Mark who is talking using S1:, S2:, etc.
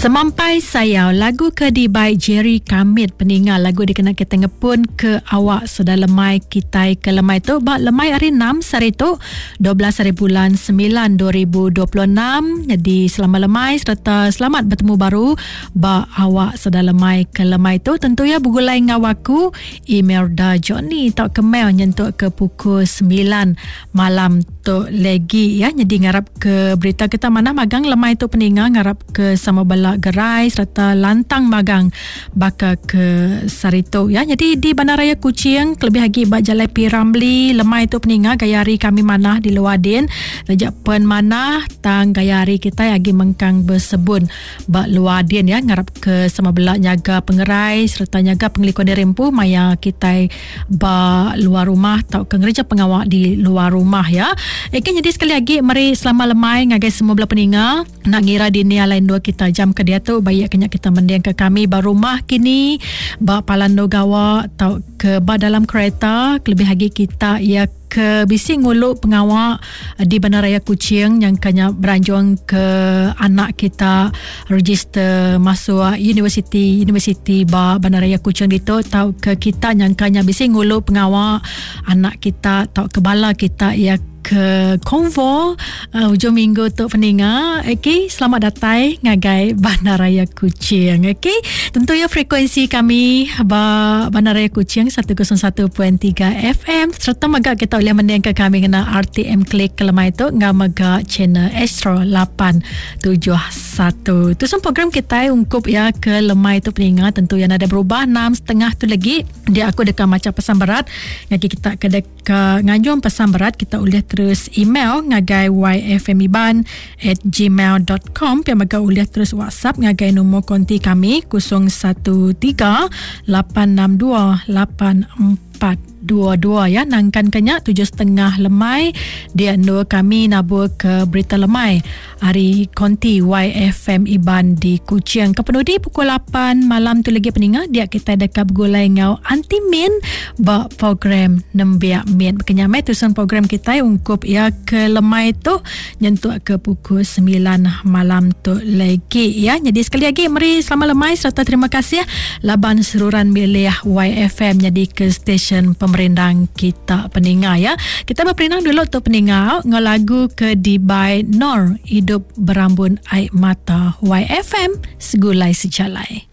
S1: Semampai Sayau, lagu ke di by Jerry Kamit peningal. Lagu dikenal kita ngepun ke awak sedar lemai kita ke lemai tu. Bak lemai hari 6 sari tu 12 hari bulan 9 2026. Jadi selamat lemai serta selamat bertemu baru bak awak sedar lemai ke lemai tu. Tentu ya bergulai ngawaku Imelda Johnny tak ke mail nyentuk ke pukul 9 malam tu lagi ya. Jadi ngarap ke berita kita mana magang lemai tu peningal ngarap ke sama bala gerai serta lantang magang baka ke Sarito ya. Jadi di Bandaraya Kuching lebih lagi bak Jalai P Ramli lemai tu peningal gayari kami manah di Luadin rejak pen manah tang gayari kita lagi mengkang bersebun bak Luadin ya ngarap ke sama bela nyaga pengerai serta nyaga pengelikon dirempu maya kita bak luar rumah tau ke ngereja pengawak di luar rumah ya. Jadi sekali lagi mari selama lemai ngagai semua bela peningal nak ngira di ni lain dua kita jam ke dia tu baik kenyak kita mendiang ke kami baru rumah kini ba palando gawa tau ke ba dalam kereta lebih lagi kita ya ke bising nguluk pengawak di Bandaraya Kuching yang kanya beranjung ke anak kita register masuk universiti ba Bandaraya Kuching itu tau ke kita yang kanya bising nguluk pengawak anak kita tau ke bala kita ya ke konvo hujung minggu tu peningal. Okey, selamat datang ngagai Bandaraya Kuching. Okey, tentu ya frekuensi kami Bandaraya Kuching 101.3 FM serta maga kita boleh mendengar ke kami kena RTM Klik ke lemai tu ngah maga channel Astro 871. Tu semua program kita ungkup ya ke lemai tu peningal. Tentu yang ada berubah 6.30 tu lagi dia aku dekat macam pesan berat ngaki kita ke dekat ngajung pesan berat kita boleh terus email ngagai yfmiban@gmail.com pia maga uliah terus WhatsApp ngagai nombor konti kami 0138628422 ya. Nangkan kenyak 7.30 lemai dia ndo kami nabur ke berita lemai hari konti YFM Iban di Kuching kepenudi pukul 8 malam tu lagi peningal dia kita dekat gulai ngau anti min ba program nembiak min kenyamai tusun program kita ungkup ya ke lemai tu nyentuk ke pukul 9 malam tu lagi ya. Jadi sekali lagi mari selamat lemai serta terima kasih laban seruran milih YFM jadi ke stesen pemerintah kita peningal ya. Kita berperinang dulu tu peningal ngelagu ke di by Nor hidup berambun air mata YFM segulai secalai.